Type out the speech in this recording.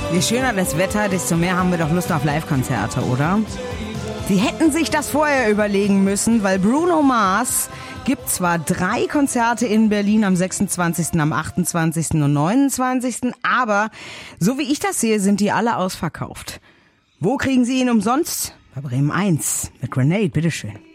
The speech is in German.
Je schöner das Wetter, desto mehr haben wir doch Lust auf Live-Konzerte, oder? Sie hätten sich das vorher überlegen müssen, weil Bruno Mars gibt zwar 3 Konzerte in Berlin am 26., am 28. und 29., aber so wie ich das sehe, sind die alle ausverkauft. Wo kriegen Sie ihn umsonst? Bei Bremen 1 mit Grenade, bitteschön.